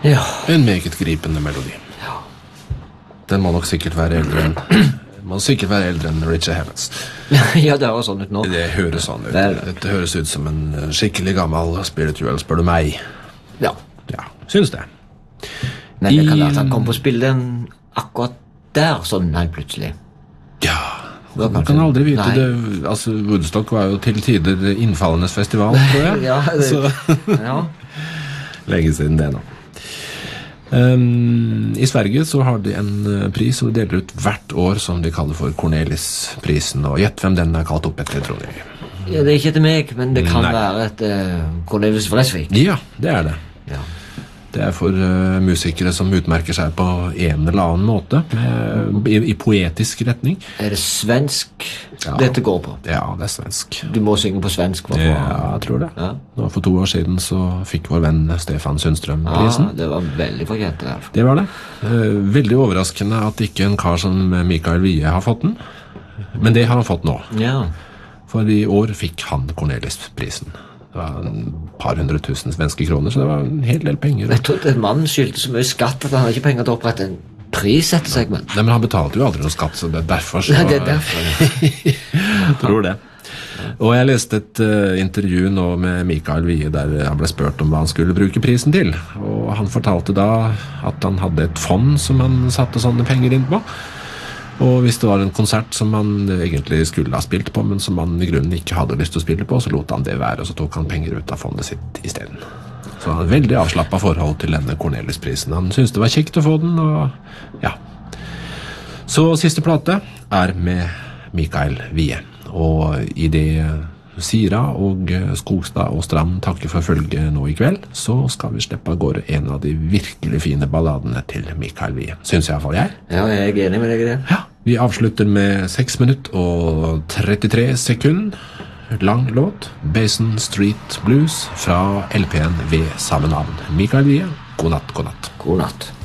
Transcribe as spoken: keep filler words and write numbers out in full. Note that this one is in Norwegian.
Ja. En meget gripende melodi. Ja. Den må nok sikkert være eldre enn må sikkert være eldre enn Richie Havens. Ja, det høres sånn ut nå. Det høres sånn ut. Vel. Dette høres ut som en skikkelig gammel spiritual, spør du meg. Ja. Ja, synes det. Men det kan I- være at han kom på å spille den akkurat der, sånn nei, plutselig. Ja, Det var man kanskje- kan aldri vite Nei. det. Altså, Woodstock var jo til tider innfallenes festival, tror jeg. Ja, det, Så ja. lenge siden det nå. Um, I Sverige så har de en uh, pris som de deler ut hvert år som de kaller for Cornelis-prisen, og gjett hvem den er kalt opp etter, tror jeg. Ja, det er ikke til meg, men det kan Nei. være et uh, Cornelis Vreeswijk. Ja, det er det. Ja. Det er for uh, musikere som utmerker seg på en eller annen måte, med, i, i poetisk retning. Er det svensk Ja. dette går på? Ja, det er svensk. Du må synge på svensk. For å få- Ja, jeg tror det. Ja. Nå for to år siden så fikk vår venn Stefan Sundstrøm prisen. Ja, det var veldig fortjent det der. Det var det. Eh, veldig overraskende at ikke en kar som Mikael Wiehe har fått den. Men det har han fått nå. Ja. For i år fikk han Cornelis-prisen. Det var en par hundre tusen svenske kroner, så det var en hel del penger. Jeg trodde mannen skyldte så mye skatt at han hadde ikke penger til å opprette en pris etter seg, men Nei, men han betalte jo aldri noe skatt, så det er derfor så... Nei, det er derfor. Jeg tror det. Og jeg leste et uh, intervju nå med Mikael Wiehe der han ble spurt om hva han skulle bruke prisen til. Og han fortalte da at han hadde et fond som han satte sånne penger inn på. Og hvis det var en konsert som han egentlig skulle ha spilt på, men som han i grunnen ikke hadde lyst til å spille på, så lot han det være, og så tok han penger ut av fondet sitt i stedet. Så han har veldig avslappet forhold til denne Cornelis-prisen. Han syntes det var kjekt å få den, og ja. Så siste plate er med Mikael Wiehe. Og i det Sira og Skogstad og Strand takker for følge nå i kveld, så skal vi slippe av gårde en av de virkelig fine balladene til Mikael Wiehe. Synes i hvert fall jeg. Ja, jeg er enig med deg i det. Ja, vi avslutter med seks minutter og trettitre sekunder. Lang låt, Basin Street Blues fra L P-en ved samme navn. Mikael Wiehe, god natt, god natt. God natt.